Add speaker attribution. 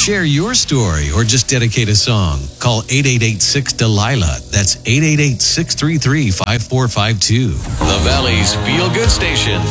Speaker 1: Share your story or just dedicate a song. Call 888-6-DELILA. That's 888-633-5452.
Speaker 2: The Valley's Feel Good Station,